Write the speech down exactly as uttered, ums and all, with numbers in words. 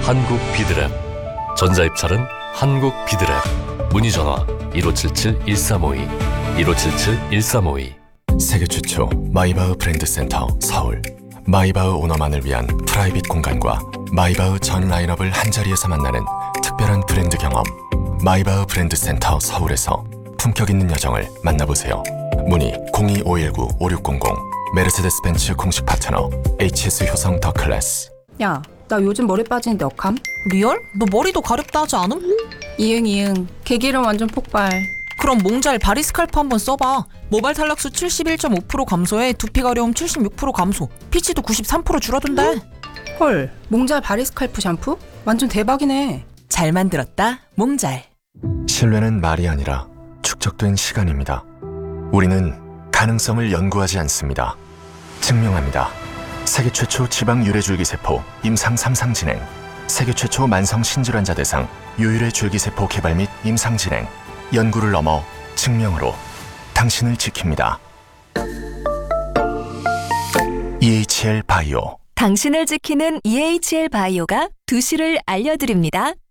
한국 비드랩. 전자입찰은 한국 비드랩. 문의전화 일오칠칠 일삼오이 일오칠칠 일삼오이. 세계 최초 마이바흐 브랜드 센터 서울. 마이바흐 오너만을 위한 프라이빗 공간과 마이바흐 전 라인업을 한자리에서 만나는 특별한 브랜드 경험. 마이바흐 브랜드 센터 서울에서 품격 있는 여정을 만나보세요. 문의 공이오일구 오육공공. 메르세데스 벤츠 공식 파트너 에이치에스 효성 더 클래스. 야, 나 요즘 머리 빠지는데 억함? 리얼? 너 머리도 가렵다 하지 않음? 이응 이응. 개기름 완전 폭발. 그럼 몽잘 바리스칼프 한번 써봐. 모발 탈락수 칠십일 점 오 퍼센트 감소에 두피 가려움 칠십육 퍼센트 감소, 피치도 구십삼 퍼센트 줄어든대. 헐, 몽잘 바리스칼프 샴푸? 완전 대박이네. 잘 만들었다, 몽잘. 신뢰는 말이 아니라 축적된 시간입니다. 우리는 가능성을 연구하지 않습니다. 증명합니다. 세계 최초 지방 유래 줄기세포 임상 삼 상 진행. 세계 최초 만성 신질환자 대상 유유래 줄기세포 개발 및 임상 진행. 연구를 넘어 증명으로 당신을 지킵니다. 이에이치엘 바이오. 당신을 지키는 이에이치엘 바이오가 두 시를 알려드립니다.